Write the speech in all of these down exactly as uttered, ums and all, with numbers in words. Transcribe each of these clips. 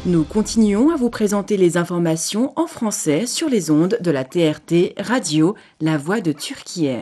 Nous continuons à vous présenter les informations en français sur les ondes de la T R T Radio, la voix de Turquie.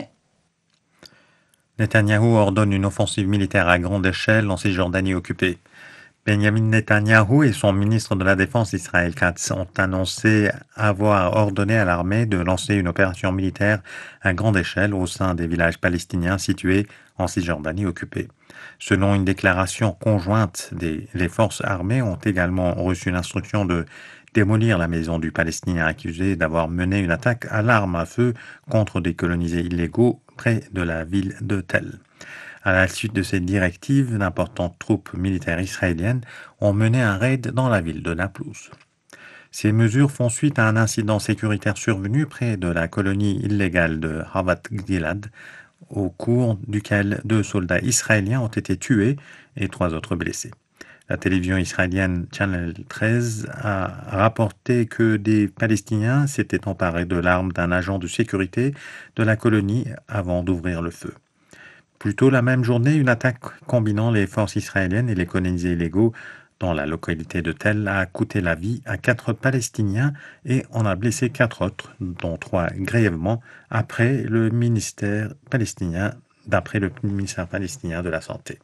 Netanyahou ordonne une offensive militaire à grande échelle en Cisjordanie occupée. Benjamin Netanyahou et son ministre de la Défense Israël Katz ont annoncé avoir ordonné à l'armée de lancer une opération militaire à grande échelle au sein des villages palestiniens situés en Cisjordanie occupée. Selon une déclaration conjointe, des, les forces armées ont également reçu l'instruction de démolir la maison du Palestinien accusé d'avoir mené une attaque à l'arme à feu contre des colonisés illégaux près de la ville de Tel. À la suite de cette directive, d'importantes troupes militaires israéliennes ont mené un raid dans la ville de Naplouse. Ces mesures font suite à un incident sécuritaire survenu près de la colonie illégale de Havat Gilad, au cours duquel deux soldats israéliens ont été tués et trois autres blessés. La télévision israélienne Channel treize a rapporté que des Palestiniens s'étaient emparés de l'arme d'un agent de sécurité de la colonie avant d'ouvrir le feu. Plus tôt la même journée, une attaque combinant les forces israéliennes et les colonisés illégaux dans la localité de Tel a coûté la vie à quatre Palestiniens et en a blessé quatre autres, dont trois grièvement, après le ministère palestinien, d'après le ministère palestinien de la Santé.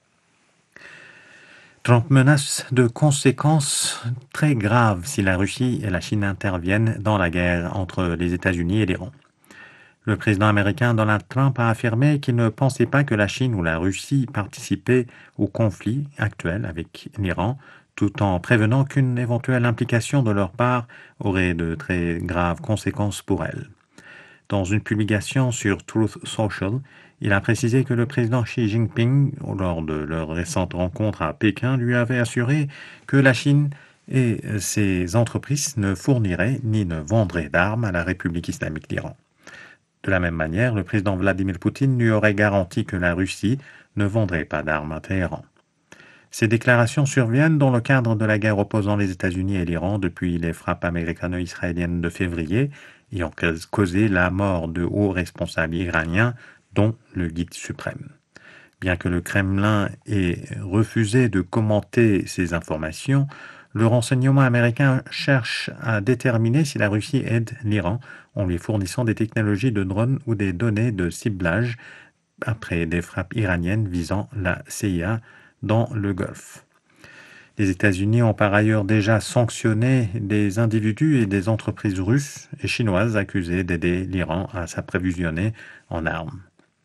Trump menace de conséquences très graves si la Russie et la Chine interviennent dans la guerre entre les États-Unis et l'Iran. Le président américain Donald Trump a affirmé qu'il ne pensait pas que la Chine ou la Russie participaient au conflit actuel avec l'Iran, tout en prévenant qu'une éventuelle implication de leur part aurait de très graves conséquences pour elle. Dans une publication sur Truth Social, il a précisé que le président Xi Jinping, lors de leur récente rencontre à Pékin, lui avait assuré que la Chine et ses entreprises ne fourniraient ni ne vendraient d'armes à la République islamique d'Iran. De la même manière, le président Vladimir Poutine lui aurait garanti que la Russie ne vendrait pas d'armes à Téhéran. Ces déclarations surviennent dans le cadre de la guerre opposant les États-Unis et l'Iran depuis les frappes américano-israéliennes de février ayant causé la mort de hauts responsables iraniens, dont le guide suprême. Bien que le Kremlin ait refusé de commenter ces informations, le renseignement américain cherche à déterminer si la Russie aide l'Iran en lui fournissant des technologies de drones ou des données de ciblage après des frappes iraniennes visant la C I A dans le Golfe. Les États-Unis ont par ailleurs déjà sanctionné des individus et des entreprises russes et chinoises accusés d'aider l'Iran à s'approvisionner en armes.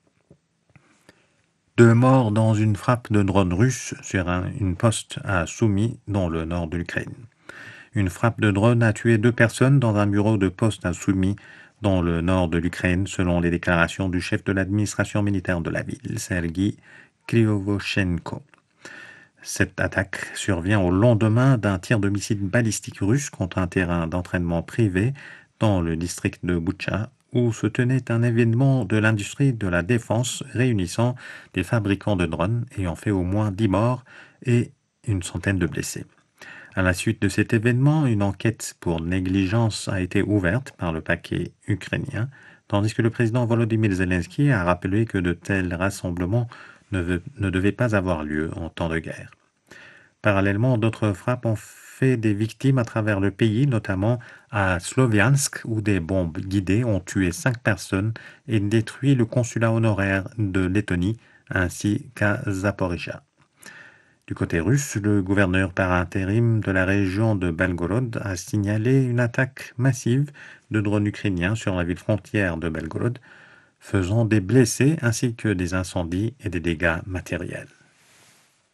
Deux morts dans une frappe de drone russe sur un, une poste à Soumy dans le nord de l'Ukraine. Une frappe de drone a tué deux personnes dans un bureau de poste à Soumy dans le nord de l'Ukraine, selon les déclarations du chef de l'administration militaire de la ville, Sergei Krivoshenko. Cette attaque survient au lendemain d'un tir de missile balistique russe contre un terrain d'entraînement privé dans le district de Boutcha, où se tenait un événement de l'industrie de la défense réunissant des fabricants de drones ayant fait au moins dix morts et une centaine de blessés. À la suite de cet événement, une enquête pour négligence a été ouverte par le parquet ukrainien, tandis que le président Volodymyr Zelensky a rappelé que de tels rassemblements ne, veut, ne devaient pas avoir lieu en temps de guerre. Parallèlement, d'autres frappes ont fait des victimes à travers le pays, notamment à Sloviansk, où des bombes guidées ont tué cinq personnes et détruit le consulat honoraire de Lettonie, ainsi qu'à Zaporizhzhia. Du côté russe, le gouverneur par intérim de la région de Belgorod a signalé une attaque massive de drones ukrainiens sur la ville frontière de Belgorod, faisant des blessés ainsi que des incendies et des dégâts matériels.